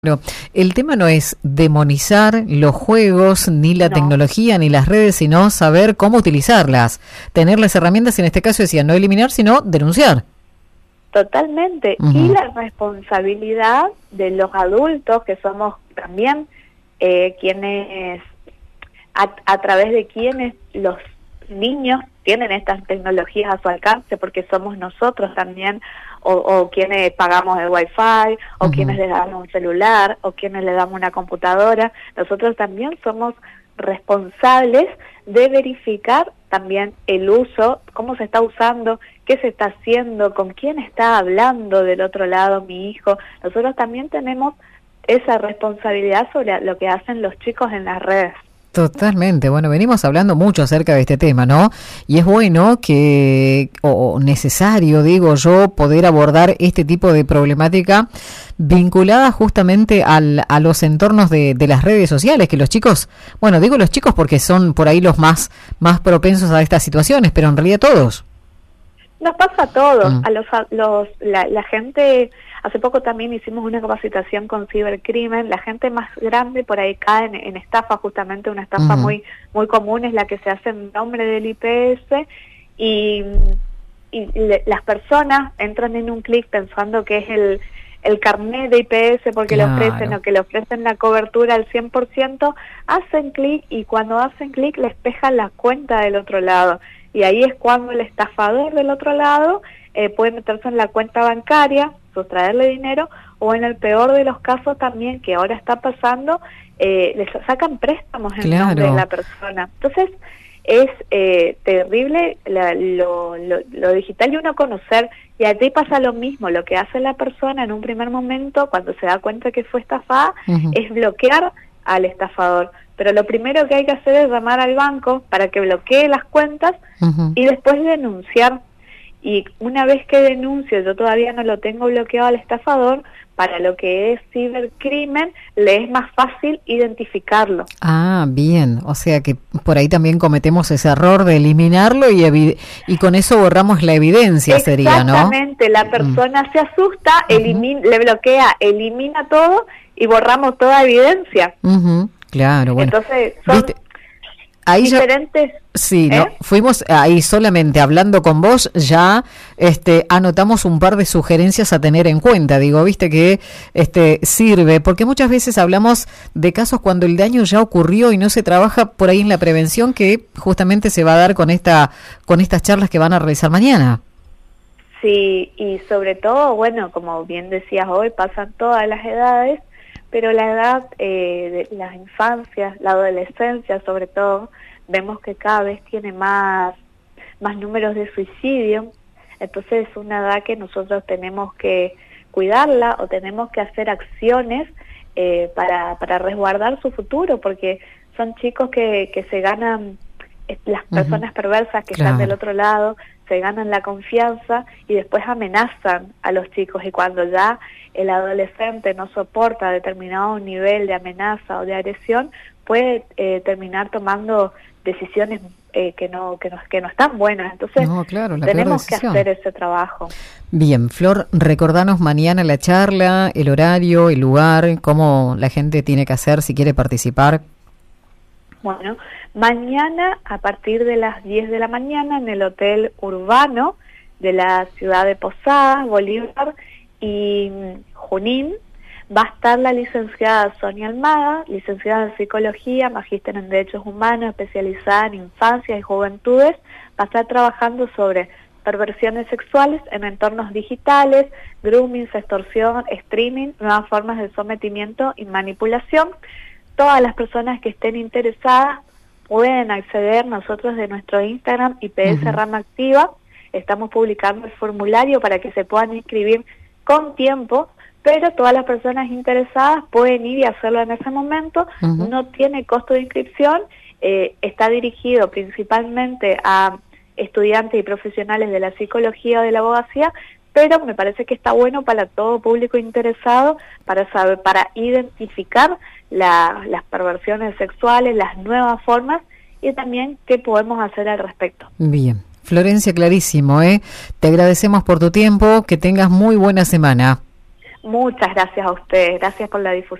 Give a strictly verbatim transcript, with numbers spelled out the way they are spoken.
Pero el tema no es demonizar los juegos, ni la No, tecnología, ni las redes, sino saber cómo utilizarlas. Tener las herramientas, en este caso decía, no eliminar, sino denunciar. totalmente. Uh-huh. Y la responsabilidad de los adultos, que somos también eh, quienes, a, a través de quienes los niños tienen estas tecnologías a su alcance, porque somos nosotros también, o, o quienes pagamos el wifi, o Uh-huh. quienes le damos un celular, o quienes le damos una computadora. Nosotros también somos responsables de verificar también el uso, cómo se está usando, qué se está haciendo, con quién está hablando del otro lado mi hijo. Nosotros también tenemos esa responsabilidad sobre lo que hacen los chicos en las redes. Totalmente. Bueno, venimos hablando mucho acerca de este tema, ¿no? Y es bueno que, o necesario, digo yo, poder abordar este tipo de problemática vinculada justamente al, a los entornos de, de las redes sociales, que los chicos, bueno, digo los chicos porque son por ahí los más, más propensos a estas situaciones, pero en realidad todos. Nos pasa a todos, Mm. a los, a los la, la gente. Hace poco también hicimos una capacitación con cibercrimen. La gente más grande por ahí cae en, en estafa, justamente una estafa Uh-huh. muy muy común es la que se hace en nombre del I P S, y, y le, las personas entran en un clic pensando que es el el carnet de I P S porque Claro. le ofrecen o que le ofrecen la cobertura al cien por ciento, hacen clic y cuando hacen clic les pejan la cuenta del otro lado. Y ahí es cuando el estafador del otro lado eh, puede meterse en la cuenta bancaria, sustraerle dinero, o en el peor de los casos también, que ahora está pasando, eh, les sacan préstamos en Claro. nombre de la persona. Entonces, es eh, terrible la, lo, lo, lo digital y uno conocer, y a ti pasa lo mismo. Lo que hace la persona en un primer momento, cuando se da cuenta que fue estafada, Uh-huh. es bloquear al estafador. Pero lo primero que hay que hacer es llamar al banco para que bloquee las cuentas Uh-huh. y después denunciar. Y una vez que denuncio, yo todavía no lo tengo bloqueado al estafador, para lo que es cibercrimen le es más fácil identificarlo. Ah, bien. O sea que por ahí también cometemos ese error de eliminarlo y evi- y con eso borramos la evidencia, sería, ¿no? Exactamente, la persona mm. se asusta, Uh-huh. elimina, le bloquea, elimina todo y borramos toda evidencia. Uh-huh. Claro, bueno. Entonces son ¿Viste? Ahí diferentes... Ya, sí, ¿eh? no, fuimos ahí solamente hablando con vos, ya este anotamos un par de sugerencias a tener en cuenta. Digo, viste que este sirve, porque muchas veces hablamos de casos cuando el daño ya ocurrió y no se trabaja por ahí en la prevención, que justamente se va a dar con esta con estas charlas que van a realizar mañana. Sí, y sobre todo, bueno, como bien decías hoy, pasan todas las edades, pero la edad eh, de las infancias, la adolescencia sobre todo, vemos que cada vez tiene más, más números de suicidio. Entonces es una edad que nosotros tenemos que cuidarla o tenemos que hacer acciones eh, para, para resguardar su futuro, porque son chicos que, que se ganan, eh, las personas uh-huh. perversas que claro. están del otro lado, se ganan la confianza y después amenazan a los chicos, y cuando ya el adolescente no soporta determinado nivel de amenaza o de agresión, puede eh, terminar tomando decisiones eh, que no que no que no están buenas. Entonces no, claro, tenemos que hacer ese trabajo. Bien, Flor, recordanos mañana la charla, el horario, el lugar, cómo la gente tiene que hacer si quiere participar. Bueno, mañana a partir de las diez de la mañana en el Hotel Urbano de la ciudad de Posadas, Bolívar y Junín, va a estar la licenciada Sonia Almada, licenciada en Psicología, magíster en Derechos Humanos, especializada en Infancia y Juventudes. Va a estar trabajando sobre perversiones sexuales en entornos digitales, grooming, extorsión, streaming, nuevas formas de sometimiento y manipulación. Todas las personas que estén interesadas pueden acceder. Nosotros de nuestro Instagram, I P S uh-huh. Rama Activa, estamos publicando el formulario para que se puedan inscribir con tiempo, pero todas las personas interesadas pueden ir y hacerlo en ese momento. Uh-huh. No tiene costo de inscripción, eh, está dirigido principalmente a estudiantes y profesionales de la psicología o de la abogacía, pero me parece que está bueno para todo público interesado, para saber, para identificar la, las perversiones sexuales, las nuevas formas, y también qué podemos hacer al respecto. Bien, Florencia, clarísimo, ¿eh? Te agradecemos por tu tiempo, que tengas muy buena semana. Muchas gracias a ustedes, gracias por la difusión.